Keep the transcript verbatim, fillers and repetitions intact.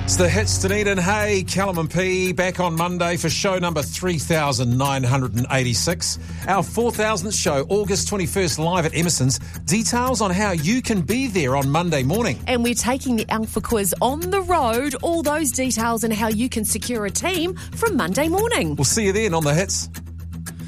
It's the hits, Dunedin. Hey, Callum and P back on Monday for show number three thousand nine hundred eighty-six. Our four thousandth show, August twenty-first, live at Emerson's. Details on how you can be there on Monday morning. And we're taking the Alpha Quiz on the road. All those details and how you can secure a team from Monday morning. We'll see you then on the hits.